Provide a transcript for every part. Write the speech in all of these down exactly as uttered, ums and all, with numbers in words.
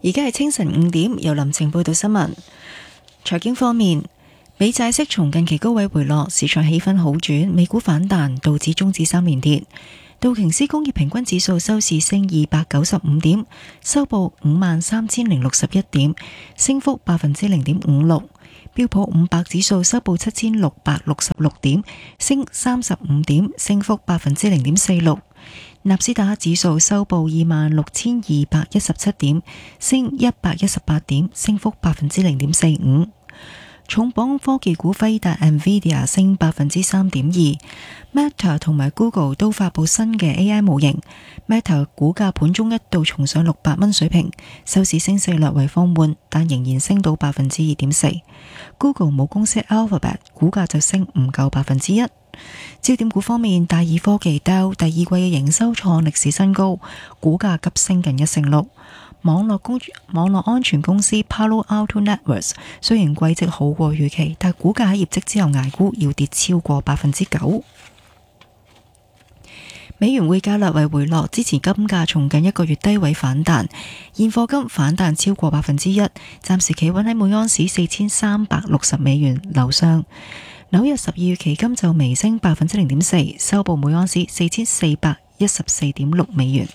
而家係清晨五點，由林晴報道新聞。財經方面，美債息從近期高位回落，市場氣氛好轉，美股反彈，道指終止三連跌。道瓊斯工業平均指數收市升二百九十五點，收報五萬三千零六十一點，升幅百分之零點五六。標普五百指數收報七千六百六十六點，升三十五點，升幅百分之零點四六。納斯達克指數收報二萬六千二百一十七點，升一百一十八點，升幅百分之零點四五。重磅科技股輝達 Nvidia 升百分之三點二 ，Meta 同埋 Google 都發佈新嘅 A I 模型。Meta 股價盤中一度重上六百蚊水平，收市升勢略為放緩，但仍然升到百分之二點四。Google 母公司 Alphabet 股價就升唔夠百分之一。焦點股方面，戴爾科技 Dell 第二季嘅營收創歷史新高，股價急升近一成六。網絡公網絡安全公司 Palo Alto Networks 雖然季績好過預期，但股價喺業績之後捱沽，要跌超過百分之九。美元匯價略為回落，支持金價從近一個月低位反彈，現貨金反彈超過百分之一，暫時企穩喺每盎司四千三百六十美元樓上。紐約十二月期金就微升百分之零點四，收報每盎司四千四百一十四點六美元。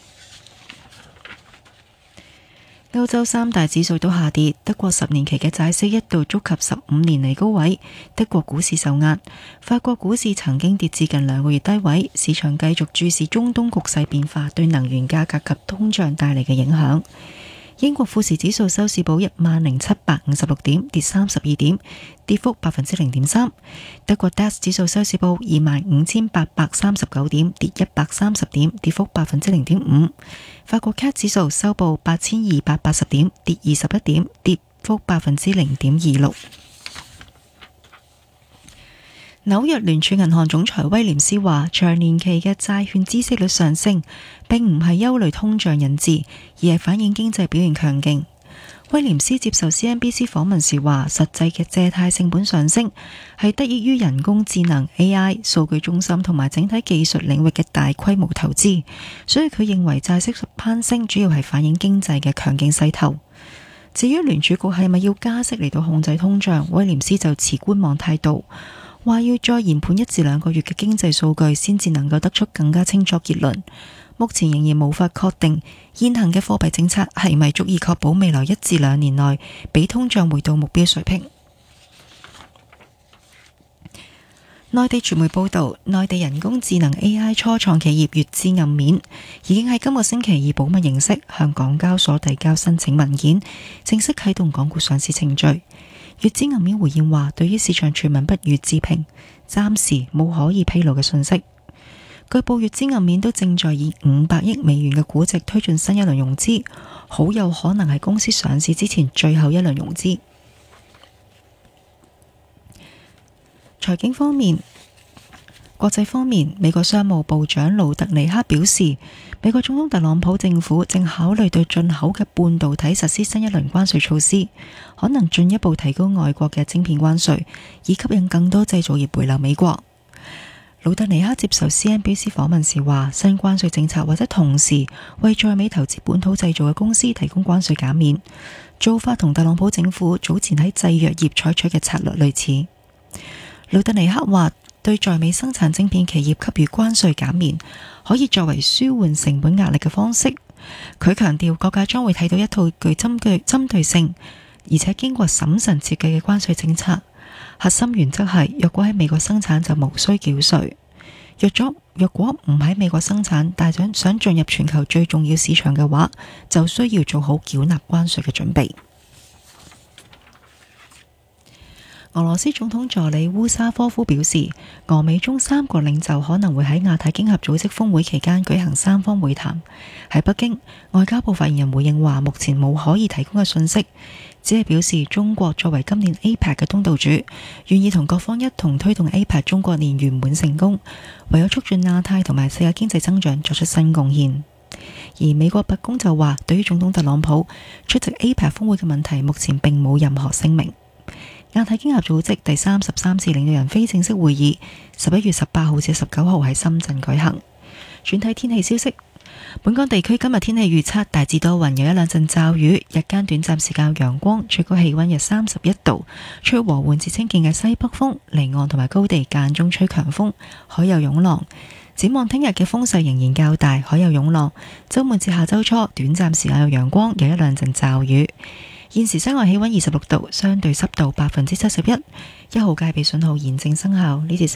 歐洲三大指數都下跌，德國十年期嘅債息一度觸及十五年嚟高位，德國股市受壓。法國股市曾經跌至近兩個月低位，市場繼續注視中東局勢變化對能源價格及通脹帶嚟嘅影響。英國富時指數收市報一萬零七百五十六點，跌三十二點，跌幅百分之零點三。德國 D A X 指數收市報二萬五千八百三十九點，跌一百三十點，跌幅百分之零點五。法國 C A C 指數收報八千二百八十點，跌二十一點，跌幅百分之零點二六。紐約聯儲銀行總裁威廉斯話，長年期嘅債券孳息率上升，並唔係憂慮通脹引致，而係反映經濟表現強勁。威廉斯接受 C N B C 訪問時話，實際嘅借貸成本上升係得益於人工智能 A I、數據中心同埋整體技術領域嘅大規模投資，所以佢認為債息攀升主要係反映經濟嘅強勁勢頭。至於聯儲局係咪要加息嚟到控制通脹，威廉斯就持觀望態度，話要再研判一至兩個月嘅經濟數據先至能夠得出更加清楚結論。目前仍然無法確定現行嘅貨幣政策係咪足以確保未來一至兩年內俾通脹回到目標水平。內地傳媒報道，內地人工智能 A I 初創企業粵知暗面已經喺今個星期以保密形式向港交所遞交申請文件，正式啟動港股上市程序。粵知暗面回應話，對於市場傳聞不予置評，暫時冇可以披露嘅信息。據報粵知暗面都正在以五百億美元嘅估值推進新一輪融資，好有可能係公司上市之前最後一輪融資。財經方面，國際方面，美國商務部長魯特尼克表示，美國總統特朗普政府正考慮對進口嘅半導體實施新一輪關稅措施，可能進一步提高外國嘅晶片關稅，以吸引更多製造業回流美國。魯特尼克接受 C N B C 訪問時話，新關稅政策或者同時為在美投資本土製造嘅公司提供關稅減免，做法同特朗普政府早前喺製藥業採取嘅策略類似。魯特尼克話，對在美生產晶片企業給予關稅減免，可以作為舒緩成本壓力嘅方式。佢強調，各界將會睇到一套具針對針對性，而且經過審慎設計嘅關稅政策。核心原則係，若果喺美國生產就無需繳稅；若咗若果唔喺美國生產，但想想進入全球最重要市場嘅話，就需要做好繳納關稅嘅準備。俄羅斯總統助理烏沙科夫表示，俄美中三國領袖可能會喺亞太經合組織峰會期間舉行三方會談。喺北京，外交部發言人回應話，目前冇可以提供嘅信息，只係表示中國作為今年 A P E C 嘅東道主，願意同各方一同推動 A P E C 中國年圓滿成功，為咗促進亞太同埋世界經濟增長作出新貢獻。而美國白宮就話，對於總統特朗普出席 A P E C 峰會嘅問題，目前並冇任何聲明。亞太經合組織第三十三次領導人非正式會議十一月十八號至十九號喺深圳舉行。轉睇天氣消息， 本港地區今日天氣預測大致多雲，有一兩陣驟雨，日間短暫時間有陽光，最高氣溫約三十一度，吹和緩至清勁嘅西北風，離岸同埋高地間中吹強風，海有湧浪。展望聽日嘅風勢仍然較大，海有湧浪。周末至下周初，短暫時間有陽光，有一兩陣驟雨。現時室外氣溫二十六度，相對濕度百分之七十一，一號戒備信號現正生效。呢節